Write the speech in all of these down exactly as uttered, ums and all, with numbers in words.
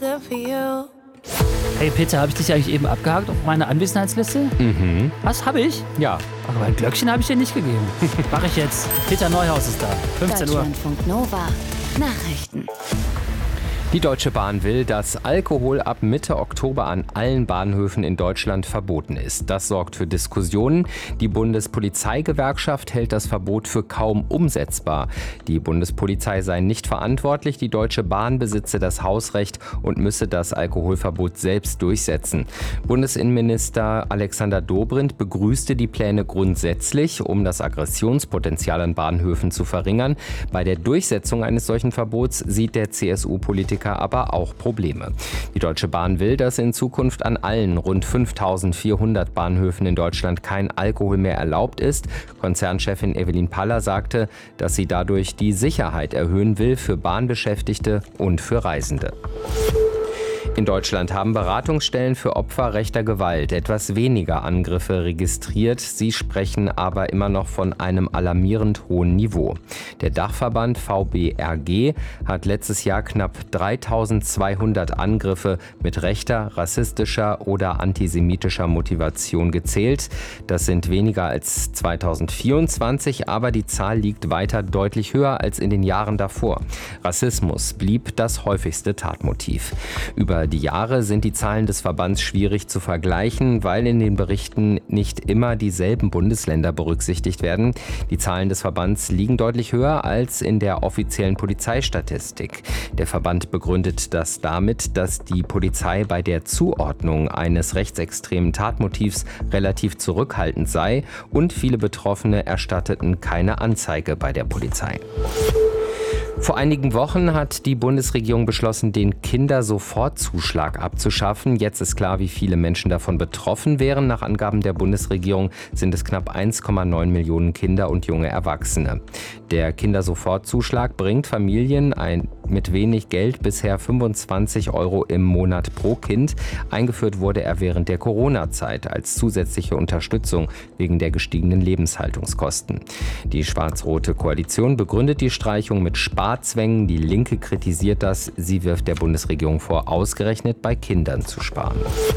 Hey Peter, habe ich dich eigentlich eben abgehakt auf meine Anwesenheitsliste? Mhm. Was, habe ich? Ja. Aber ein Glöckchen habe ich dir nicht gegeben. Mach ich jetzt. Peter Neuhaus ist da. fünfzehn Uhr. Deutschlandfunk Nova. Nachrichten. Die Deutsche Bahn will, dass Alkohol ab Mitte Oktober an allen Bahnhöfen in Deutschland verboten ist. Das sorgt für Diskussionen. Die Bundespolizeigewerkschaft hält das Verbot für kaum umsetzbar. Die Bundespolizei sei nicht verantwortlich, die Deutsche Bahn besitze das Hausrecht und müsse das Alkoholverbot selbst durchsetzen. Bundesinnenminister Alexander Dobrindt begrüßte die Pläne grundsätzlich, um das Aggressionspotenzial an Bahnhöfen zu verringern. Bei der Durchsetzung eines solchen Verbots sieht der C S U-Politiker aber auch Probleme. Die Deutsche Bahn will, dass in Zukunft an allen rund fünftausendvierhundert Bahnhöfen in Deutschland kein Alkohol mehr erlaubt ist. Konzernchefin Evelyn Paller sagte, dass sie dadurch die Sicherheit erhöhen will für Bahnbeschäftigte und für Reisende. In Deutschland haben Beratungsstellen für Opfer rechter Gewalt etwas weniger Angriffe registriert. Sie sprechen aber immer noch von einem alarmierend hohen Niveau. Der Dachverband V B R G hat letztes Jahr knapp dreitausendzweihundert Angriffe mit rechter, rassistischer oder antisemitischer Motivation gezählt. Das sind weniger als zweitausendvierundzwanzig, aber die Zahl liegt weiter deutlich höher als in den Jahren davor. Rassismus blieb das häufigste Tatmotiv. Über die Jahre sind die Zahlen des Verbands schwierig zu vergleichen, weil in den Berichten nicht immer dieselben Bundesländer berücksichtigt werden. Die Zahlen des Verbands liegen deutlich höher als in der offiziellen Polizeistatistik. Der Verband begründet das damit, dass die Polizei bei der Zuordnung eines rechtsextremen Tatmotivs relativ zurückhaltend sei und viele Betroffene erstatteten keine Anzeige bei der Polizei. Vor einigen Wochen hat die Bundesregierung beschlossen, den Kindersofortzuschlag abzuschaffen. Jetzt ist klar, wie viele Menschen davon betroffen wären. Nach Angaben der Bundesregierung sind es knapp eins Komma neun Millionen Kinder und junge Erwachsene. Der Kindersofortzuschlag bringt Familien ein, mit wenig Geld bisher fünfundzwanzig Euro im Monat pro Kind. Eingeführt wurde er während der Corona-Zeit als zusätzliche Unterstützung wegen der gestiegenen Lebenshaltungskosten. Die schwarz-rote Koalition begründet die Streichung mit Sparzwängen. Die Linke kritisiert das. Sie wirft der Bundesregierung vor, ausgerechnet bei Kindern zu sparen.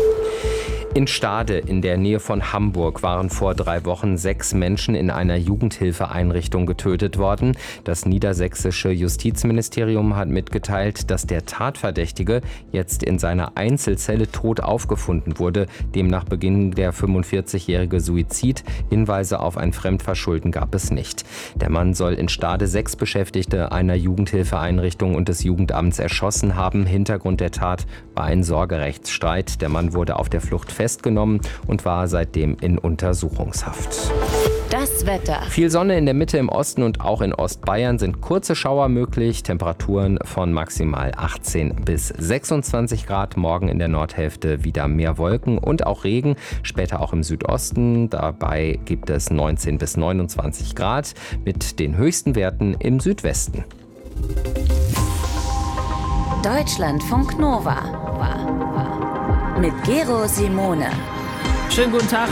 In Stade in der Nähe von Hamburg waren vor drei Wochen sechs Menschen in einer Jugendhilfeeinrichtung getötet worden. Das niedersächsische Justizministerium hat mitgeteilt, dass der Tatverdächtige jetzt in seiner Einzelzelle tot aufgefunden wurde. Demnach beging der fünfundvierzigjährige Suizid. Hinweise auf ein Fremdverschulden gab es nicht. Der Mann soll in Stade sechs Beschäftigte einer Jugendhilfeeinrichtung und des Jugendamts erschossen haben. Hintergrund der Tat war ein Sorgerechtsstreit. Der Mann wurde auf der Flucht festgenommen. festgenommen und war seitdem in Untersuchungshaft. Das Wetter. Viel Sonne in der Mitte, im Osten und auch in Ostbayern sind kurze Schauer möglich. Temperaturen von maximal achtzehn bis sechsundzwanzig Grad. Morgen in der Nordhälfte wieder mehr Wolken und auch Regen. Später auch im Südosten. Dabei gibt es neunzehn bis neunundzwanzig Grad mit den höchsten Werten im Südwesten. Deutschlandfunk Nova. Mit Gero Simone. Schönen guten Tag.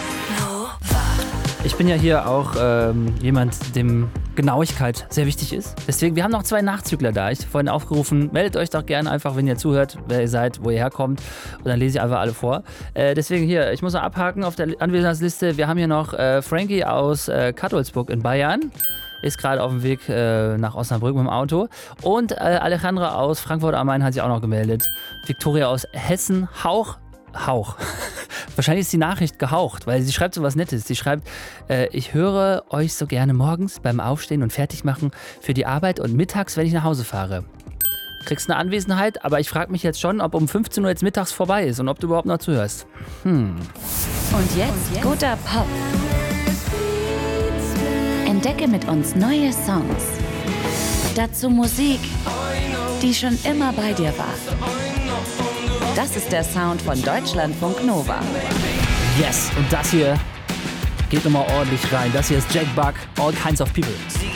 Ich bin ja hier auch ähm, jemand, dem Genauigkeit sehr wichtig ist. Deswegen, wir haben noch zwei Nachzügler da. Ich habe vorhin aufgerufen, meldet euch doch gerne einfach, wenn ihr zuhört, wer ihr seid, wo ihr herkommt. Und dann lese ich einfach alle vor. Äh, deswegen hier, ich muss noch abhaken auf der Anwesenheitsliste. Wir haben hier noch äh, Frankie aus äh, Kattolsburg in Bayern. Ist gerade auf dem Weg äh, nach Osnabrück mit dem Auto. Und äh, Alejandra aus Frankfurt am Main hat sich auch noch gemeldet. Victoria aus Hessen, Hauch, Hauch. Wahrscheinlich ist die Nachricht gehaucht, weil sie schreibt so was Nettes. Sie schreibt, äh, ich höre euch so gerne morgens beim Aufstehen und Fertigmachen für die Arbeit und mittags, wenn ich nach Hause fahre. Kriegst eine Anwesenheit, aber ich frage mich jetzt schon, ob um fünfzehn Uhr jetzt mittags vorbei ist und ob du überhaupt noch zuhörst. Hm. Und jetzt guter Pop. Entdecke mit uns neue Songs. Dazu Musik, die schon immer bei dir war. Das ist der Sound von Deutschlandfunk Nova. Yes, und das hier geht nochmal ordentlich rein. Das hier ist Jack Buck, All Kinds of People.